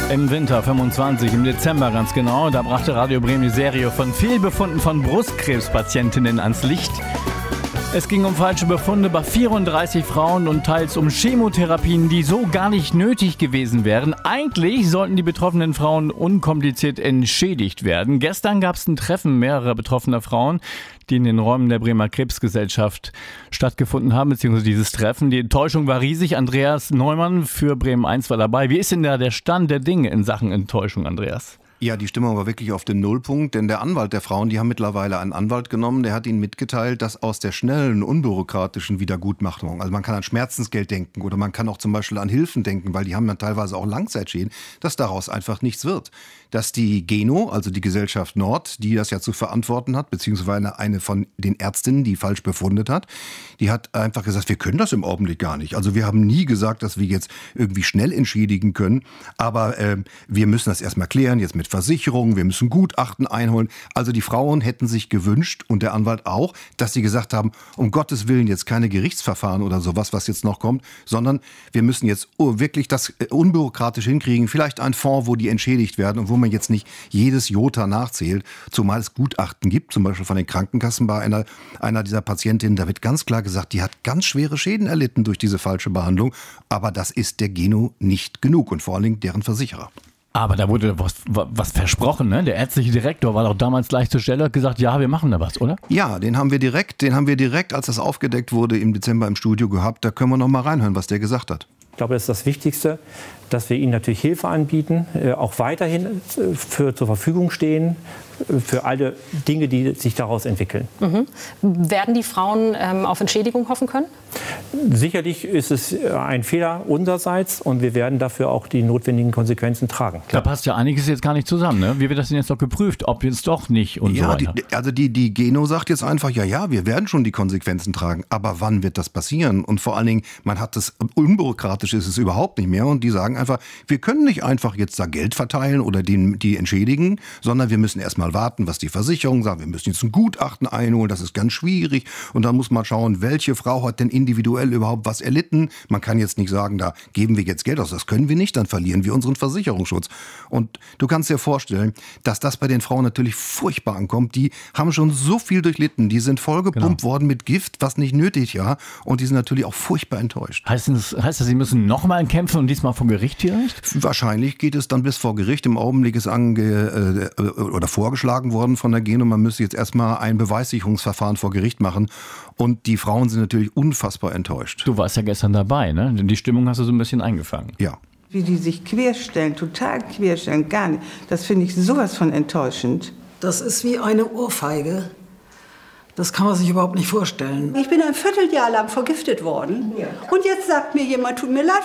Im Winter 25, im Dezember ganz genau, da brachte Radio Bremen die Serie von Fehlbefunden von Brustkrebspatientinnen ans Licht. Es ging um falsche Befunde bei 34 Frauen und teils um Chemotherapien, die so gar nicht nötig gewesen wären. Eigentlich sollten die betroffenen Frauen unkompliziert entschädigt werden. Gestern gab es ein Treffen mehrerer betroffener Frauen, die in den Räumen der Bremer Krebsgesellschaft stattgefunden haben, beziehungsweise dieses Treffen. Die Enttäuschung war riesig. Andreas Neumann für Bremen 1 war dabei. Wie ist denn da der Stand der Dinge in Sachen Enttäuschung, Andreas? Ja, die Stimmung war wirklich auf dem Nullpunkt, denn der Anwalt der Frauen, die haben mittlerweile einen Anwalt genommen, der hat ihnen mitgeteilt, dass aus der schnellen, unbürokratischen Wiedergutmachung, also man kann an Schmerzensgeld denken oder man kann auch zum Beispiel an Hilfen denken, weil die haben dann teilweise auch Langzeitschäden, dass daraus einfach nichts wird. Dass die Geno, also die Gesellschaft Nord, die das ja zu verantworten hat, beziehungsweise eine von den Ärztinnen, die falsch befundet hat, die hat einfach gesagt, wir können das im Augenblick gar nicht. Also wir haben nie gesagt, dass wir jetzt irgendwie schnell entschädigen können, aber wir müssen das erstmal klären, jetzt mit Versicherungen, wir müssen Gutachten einholen. Also die Frauen hätten sich gewünscht und der Anwalt auch, dass sie gesagt haben, um Gottes Willen jetzt keine Gerichtsverfahren oder sowas, was jetzt noch kommt, sondern wir müssen jetzt wirklich das unbürokratisch hinkriegen, vielleicht ein Fonds, wo die entschädigt werden und wo man jetzt nicht jedes Jota nachzählt, zumal es Gutachten gibt, zum Beispiel von den Krankenkassen bei einer dieser Patientinnen, da wird ganz klar gesagt, die hat ganz schwere Schäden erlitten durch diese falsche Behandlung, aber das ist der Geno nicht genug und vor allen Dingen deren Versicherer. Aber da wurde was versprochen, ne? Der ärztliche Direktor war doch damals gleich zur Stelle, hat gesagt, ja, wir machen da was, oder? Ja, den haben wir direkt, als das aufgedeckt wurde, im Dezember im Studio gehabt. Da können wir noch mal reinhören, was der gesagt hat. Ich glaube, das ist das Wichtigste, dass wir Ihnen natürlich Hilfe anbieten, auch weiterhin zur Verfügung stehen für alle Dinge, die sich daraus entwickeln. Mhm. Werden die Frauen auf Entschädigung hoffen können? Sicherlich ist es ein Fehler unsererseits und wir werden dafür auch die notwendigen Konsequenzen tragen. Da passt ja einiges jetzt gar nicht zusammen, ne? Wie wird das denn jetzt doch geprüft, ob jetzt doch nicht und so weiter? Die Geno sagt jetzt einfach, ja, wir werden schon die Konsequenzen tragen, aber wann wird das passieren? Und vor allen Dingen, man hat das, unbürokratisch ist es überhaupt nicht mehr und die sagen einfach, wir können nicht einfach jetzt da Geld verteilen oder die entschädigen, sondern wir müssen erstmal warten, was die Versicherung sagt, wir müssen jetzt ein Gutachten einholen, das ist ganz schwierig und dann muss man schauen, welche Frau hat denn individuell überhaupt was erlitten. Man kann jetzt nicht sagen, da geben wir jetzt Geld aus, das können wir nicht, dann verlieren wir unseren Versicherungsschutz. Und du kannst dir vorstellen, dass das bei den Frauen natürlich furchtbar ankommt, die haben schon so viel durchlitten, die sind vollgepumpt worden mit Gift, was nicht nötig war und die sind natürlich auch furchtbar enttäuscht. Heißt das, sie müssen nochmal kämpfen und diesmal vor Gericht vielleicht? Wahrscheinlich geht es dann bis vor Gericht. Im Augenblick ist vorgeschlagen worden von der Geno, man müsste jetzt erstmal ein Beweissicherungsverfahren vor Gericht machen. Und die Frauen sind natürlich unfassbar enttäuscht. Du warst ja gestern dabei, ne? Die Stimmung hast du so ein bisschen eingefangen. Ja. Wie die sich querstellen, total querstellen, gar nicht. Das finde ich sowas von enttäuschend. Das ist wie eine Ohrfeige. Das kann man sich überhaupt nicht vorstellen. Ich bin ein Vierteljahr lang vergiftet worden. Ja. Und jetzt sagt mir jemand, tut mir leid,